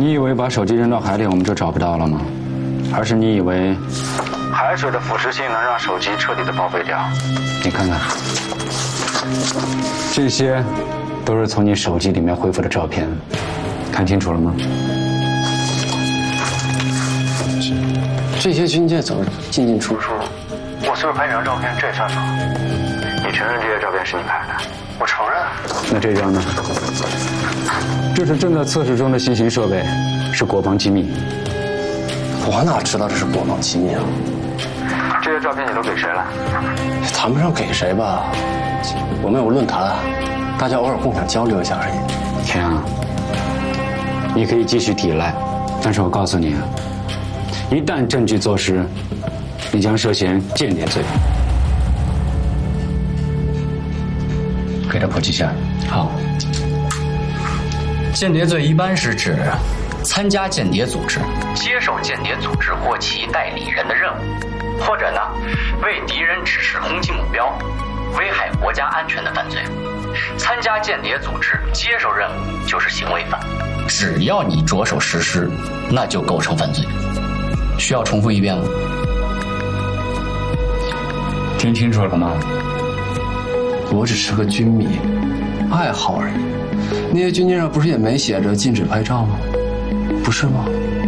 你以为把手机扔到海里我们就找不到了吗？还是你以为海水的腐蚀性能让手机彻底的报废掉？你看看，这些都是从你手机里面恢复的照片，看清楚了吗？ 这些军舰怎么进进出出？ 我随便拍几张照片，这也算什么？你承认这些照片是你拍的？我承认。那这张呢？这是正在测试中的新型设备，是国防机密。 我哪知道这是国防机密啊？ 这些照片你都给谁了？ 谈不上给谁吧，我们有论坛，大家偶尔共享交流一下而已。 天啊，你可以继续抵赖，但是我告诉你啊，一旦证据坐实，你将涉嫌间谍罪。给他破几下。 好。间谍罪一般是指参加间谍组织、接受间谍组织或其代理人的任务，或者呢，为敌人指示轰击目标，危害国家安全的犯罪。参加间谍组织、接受任务就是行为犯，只要你着手实施，那就构成犯罪。需要重复一遍吗？ 听清楚了吗？ 我只是个军迷，爱好而已。那些军舰上不是也没写着禁止拍照吗？不是吗？